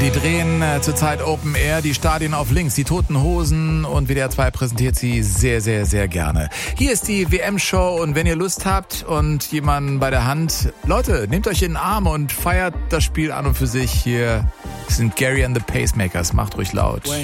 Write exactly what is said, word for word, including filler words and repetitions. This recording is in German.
Die drehen äh, zurzeit Open Air, die Stadien auf links, die Toten Hosen, und W D R zwei präsentiert sie sehr, sehr, sehr gerne. Hier ist die W M-Show, und wenn ihr Lust habt und jemanden bei der Hand, Leute, nehmt euch in den Arm und feiert das Spiel an und für sich. Hier sind Gary and the Pacemakers, macht ruhig laut.